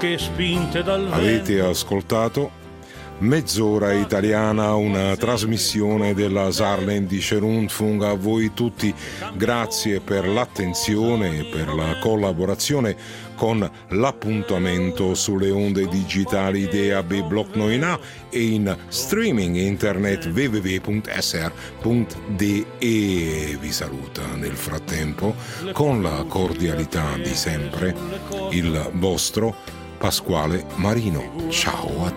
che spinte dal Avete ascoltato Mezz'ora Italiana, una trasmissione della Saarländische Rundfunk. A voi tutti grazie per l'attenzione e per la collaborazione con l'appuntamento sulle onde digitali DAB Block 9A e in streaming internet www.sr.de. Vi saluta nel frattempo con la cordialità di sempre il vostro Pasquale Marino. Ciao a